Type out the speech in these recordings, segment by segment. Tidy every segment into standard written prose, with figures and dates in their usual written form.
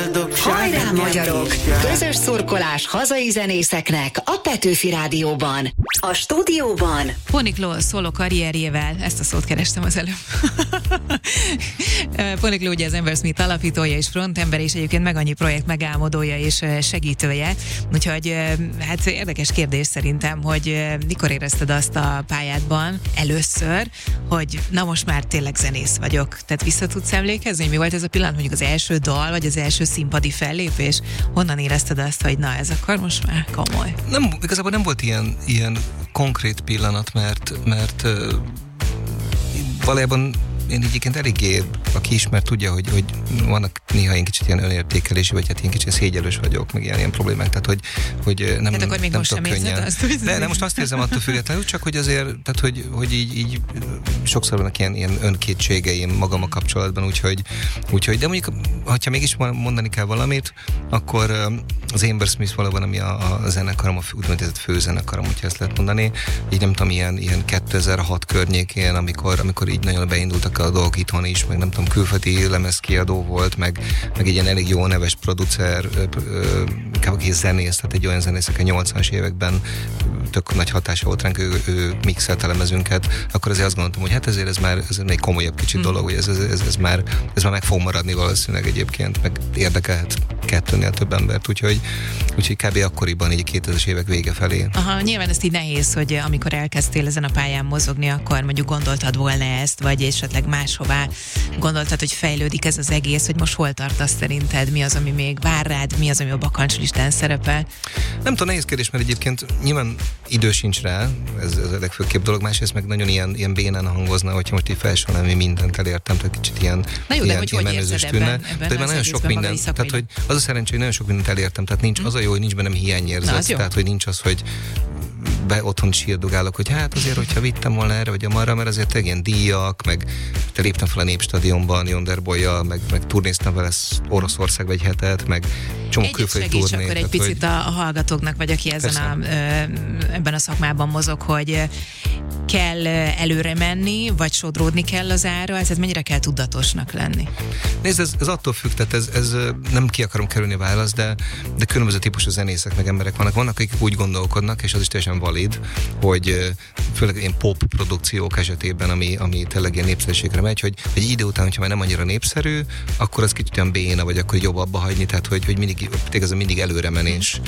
Hajrá magyarok! Közös szurkolás hazai zenészeknek a Petőfi Rádióban. A stúdióban Ponikló szóló karrierjével, ezt a szót kerestem az előbb. Ponikló ugye az Ember Smith alapítója és frontember, és egyébként meg annyi projekt megálmodója és segítője. Úgyhogy hát érdekes kérdés szerintem, hogy mikor érezted azt a pályádban először, hogy na most már tényleg zenész vagyok. Tehát vissza tudsz emlékezni, mi volt ez a pillanat, mondjuk az első dal, vagy az első színpadi fellépés? Honnan érezted azt, hogy na ez akkor most már komoly? Igazából nem volt ilyen konkrét pillanat, mert valójában én egyébként eléggé, aki ismer, tudja, hogy vannak néha én kicsit ilyen önértékelési, vagy hát ilyen kicsit szégyelős vagyok, meg ilyen problémák, tehát hogy nem. Tehát akkor még nem most sem érzed azt, hogy... De most azt érzem attól függetlenül, csak hogy azért, tehát hogy így sokszor vannak ilyen önkétségeim magammal kapcsolatban, úgyhogy, de mondjuk, ha mégis mondani kell valamit, akkor az Ember Smith valóban, ami a zenekarom, a úgynevezett főzenekarom, hogyha ezt lehet mondani, így nem tudom, ilyen 2006 környékén, amikor így nagyon beindultak a dolgok itthon is, meg nem tudom, külföldi lemezkiadó volt, meg egy ilyen elég jó neves producer, kevés zenész, tehát egy olyan zenész, aki a 80-as években tök nagy hatása volt ránk, ő mixelt a lemezünket, akkor azért azt gondoltam, hogy hát ezért ez egy komolyabb kicsit dolog, hogy ez már meg fog maradni valószínűleg egyébként, meg érdekelhet kettőnél több embert, úgyhogy kb. Akkoriban, így 2000-es évek vége felé. Aha, nyilván ezt így nehéz, hogy amikor elkezdtél ezen a pályán mozogni, akkor mondjuk gondoltad volna ezt, vagy esetleg máshová gondoltad, hogy fejlődik ez az egész, hogy most hol tartasz szerinted, mi az, ami még vár rád, mi az, ami a bakancslistán szerepel? Nem tudom, nehéz kérdés, mert egyébként nyilván idő sincs rá, ez a legfőképp dolog, másrészt meg nagyon ilyen bénán hangozna, hogyha most így felsorolnám, hogy mindent elértem, tehát kicsit ilyen menőzős tűnne. De már nagyon sok minden, tehát hogy az a szerencsé, hogy nagyon sok mindent elértem, tehát nincs az a jó, hogy nincs bennem hiányérzet, tehát hogy nincs az, hogy otthon sírdogálok, hogy hát azért, hogyha vittem volna erre vagy amarra, mert azért ilyen díjak, meg te léptem fel a Népstadionban, Yonderbolyjal, meg turnéztem vele Oroszországba egy hetet, meg csomó külföldi turné. Akkor egy picit a hallgatóknak, vagy aki ebben a szakmában mozog, hogy kell előre menni, vagy sodródni kell az ára, tehát mennyire kell tudatosnak lenni? Nézd, ez attól függ, tehát ez nem ki akarom kerülni a választ, de különböző típusú zenészek meg emberek vannak, akik úgy gondolkodnak, és az is teljesen valid, hogy főleg ilyen pop produkciók esetében, ami tényleg ilyen népszerűségre megy, hogy egy idő után, hogyha már nem annyira népszerű, akkor az kicsit olyan béna, vagy akkor jobb abba hagyni, tehát hogy mindig előre menés.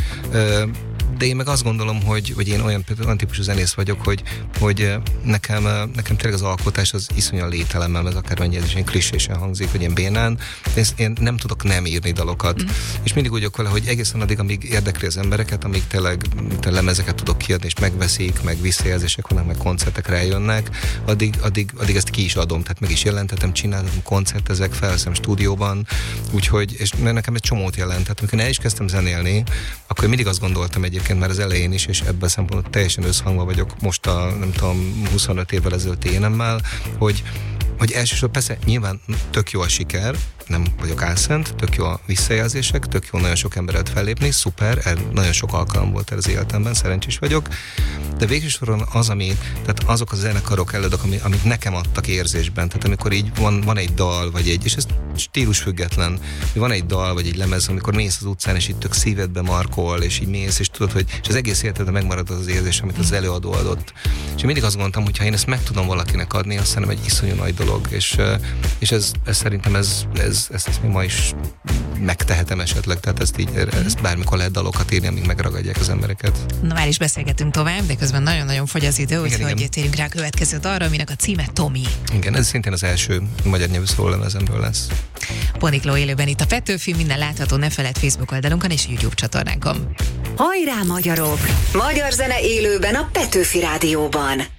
De én meg azt gondolom, hogy én olyan típusú zenész vagyok, hogy nekem tényleg az alkotás az iszonyan lételemmel, ez akármennyi ez is ilyen klisésen hangzik, hogy én bénán, én nem tudok nem írni dalokat. És mindig úgy vagyok vele, hogy egészen addig, amíg érdekli az embereket, amíg tényleg lemezeket tudok kiadni, és megveszik, meg visszajelzések vannak, meg koncertek rájönnek, addig ezt ki is adom, tehát meg is jelentetem, csináltam, koncertezek, felveszem stúdióban, úgyhogy, és nekem egy csomót jelent. Tehát amikor el is kezdtem zenélni, akkor mindig azt gondoltam egyébként már az elején is, és ebben a szempontból teljesen összhangban vagyok most a, nem tudom, 25 évvel ezelőtti énemmel, hogy elsősorban persze nyilván tök jó a siker, nem vagyok álszent, tök jó a visszajelzések, tök jó nagyon sok emberrel fellépni, szuper, nagyon sok alkalom volt az életemben, szerencsés vagyok, de végső soron tehát azok a zenekarok, előadók, amik nekem adtak érzésben, tehát amikor így van egy dal, és ez stílus független, hogy van egy dal, vagy egy lemez, amikor mész az utcán, és így tök szívedbe markol, és így mész, és tudod, hogy és az egész életedben megmarad az érzés, amit az előadó adott. És én mindig azt gondoltam, hogy ha én ezt meg tudom valakinek adni, azt szerintem egy iszonyú nagy dolog, és ez szerintem ezt még ma is megtehetem esetleg, tehát ezt bármikor lehet dalokat írni, amíg megragadják az embereket. Na már is beszélgetünk tovább, de közben nagyon-nagyon fogy az idő, úgyhogy térjünk rá a következő dalra, aminek a címe Tomi. Igen, ez szintén az első magyar nyelvű szólemezemről lesz. Ponikló élőben itt a Petőfi, minden látható, ne feledd Facebook oldalunkon és YouTube csatornánkon. Hajrá magyarok! Magyar zene élőben a Petőfi Rádióban.